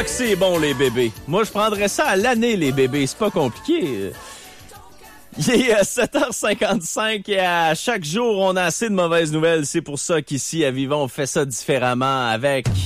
que c'est bon, les bébés. Moi, je prendrais ça à l'année, les bébés. C'est pas compliqué. Il est 7h55 et à chaque jour, on a assez de mauvaises nouvelles. C'est pour ça qu'ici, à Vivant, on fait ça différemment avec...